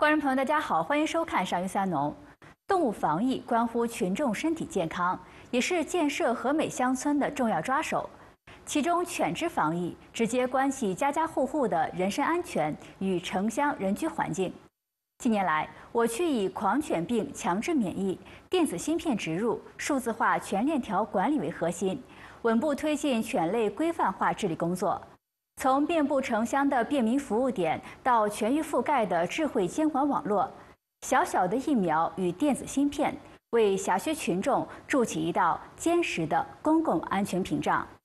观众朋友，大家好，欢迎收看《上游三农》。动物防疫关乎群众身体健康，也是建设和美乡村的重要抓手。其中，犬只防疫直接关系家家户户的人身安全与城乡人居环境。近年来，我区以狂犬病强制免疫、电子芯片植入、数字化全链条管理为核心，稳步推进犬类规范化治理工作。从遍布城乡的便民服务点到全域覆盖的智慧监管网络，小小的疫苗与电子芯片为辖区群众筑起一道坚实的公共安全屏障。